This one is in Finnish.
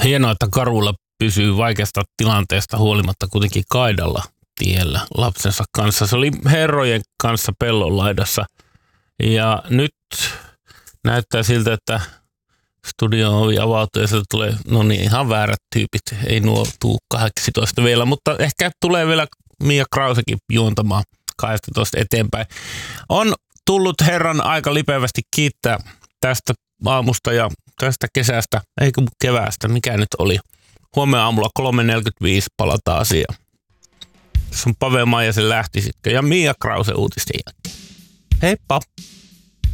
Hienoa, että Karula pysyy vaikeasta tilanteesta huolimatta kuitenkin kaidalla tiellä lapsensa kanssa. Se oli herrojen kanssa pellon laidassa ja nyt näyttää siltä, että studion ovi avautuu ja sieltä tulee, no niin, ihan väärät tyypit. Ei nuo tuu 18 vielä, mutta ehkä tulee vielä Mia Krausekin juontamaan 12 eteenpäin. On tullut herran aika lipevästi kiittää tästä aamusta ja tästä kesästä, eikö keväästä, mikä nyt oli. Huomenna aamulla 3.45 palataan asiaan. Tässä on Pave Maijasen lähtisitkö ja Mia Krause uutisten jälkeen. Heippa!